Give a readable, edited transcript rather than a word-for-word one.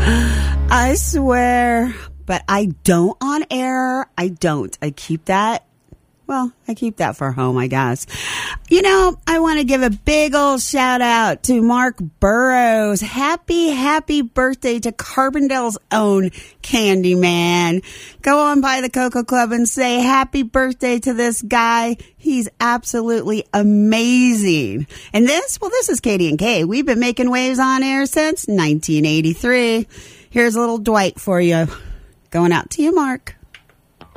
I swear, but I don't on air. I don't. I keep that. Well, I keep that for home, I guess. You know, I want to give a big old shout out to Mark Burrows. Happy birthday to Carbondale's own Candyman. Go on by the Cocoa Club and say happy birthday to this guy. He's absolutely amazing. And this is Katie and Kay. We've been making waves on air since 1983. Here's a little Dwight for you. Going out to you, Mark.